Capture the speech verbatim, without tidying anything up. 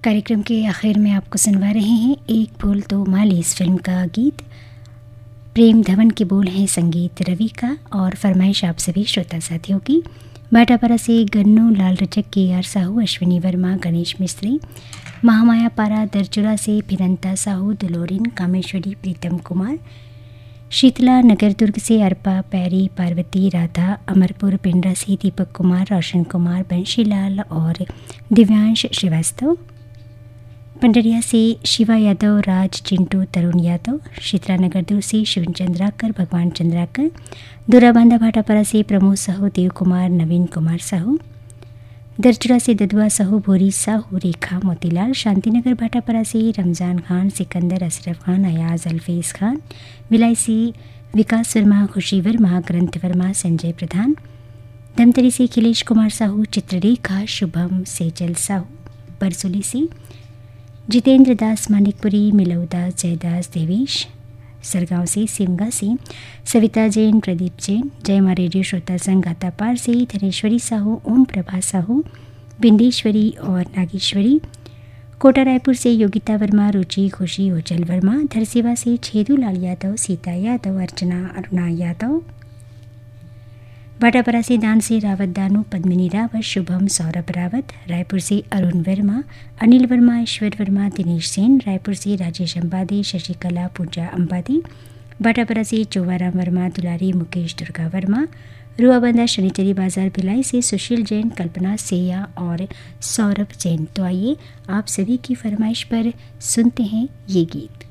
कार्यक्रम के आखिर में आपको सुनवा रहे हैं एक फूल तो माली इस फिल्म का गीत। प्रेम धवन के बोल हैं, संगीत रवि का, और फरमाइश आप सभी श्रोता साथियों की। भाटापारा से गन्नू, लाल रचक, के आर साहू, अश्विनी वर्मा, गणेश मिस्त्री, महामाया पारा, दरचुरा से फिरंता साहू, दुलोरिन, कामेश्वरी, प्रीतम कुमार, शीतला, नगर दुर्ग से अर्पा, पैरी, पार्वती, राधा, अमरपुर पिंडरा से दीपक कुमार, रोशन कुमार, बंशीलाल और दिव्यांश श्रीवास्तव, पंडरिया से शिवा यादव, राज, चिंटू, तरुण यादव, शीतला नगर दुर्ग से शिवन चंद्राकर, भगवान चंद्राकर, दूराबांधा भाटापारा से प्रमोद साहू, देव कुमार, नवीन कुमार साहू, दरचुरा से ददुआ साहू, भोरी साहू, रेखा, मोतीलाल, शांतिनगर भाटापारा से रमज़ान खान, सिकंदर, अशरफ खान, अयाज, अल्फेज़ खान, भिलाई से विकास वर्मा, खुशी वर्मा, ग्रंथ वर्मा, संजय प्रधान, धमतरी से अखिलेश कुमार साहू, चित्ररेखा, शुभम, सेजल साहू, बरसोली से जितेंद्र दास, मानिकपुरी, मिलौदास, जयदास, देवेश, सरगांव से सिमगा से सविता जैन, प्रदीप जैन, जय मां रेडियो श्रोता संघ गातापार से धनेश्वरी साहू, ओम प्रभा साहू, बिंदेश्वरी और नागेश्वरी, कोटा रायपुर से योगिता वर्मा, रुचि, खुशी, ओचल वर्मा, धरसेवा से छेदू लाल यादव, सीता यादव, अर्चना, अरुणा यादव, भाटापारा से दान से रावत दानू, पद्मिनी रावत, शुभम, सौरभ रावत, रायपुर से अरुण वर्मा, अनिल वर्मा, ईश्वर वर्मा, दिनेश सेन, रायपुर से राजेश अंबादी, शशिकला, पूजा अंबादी, भाटापारा से चौवाराम वर्मा, दुलारी, मुकेश, दुर्गा वर्मा, रुआबंदा शनिचरी बाजार भिलाई से सुशील जैन, कल्पना सेया और सौरभ जैन। तो आइए आप सभी की फरमाइश पर सुनते हैं ये गीत।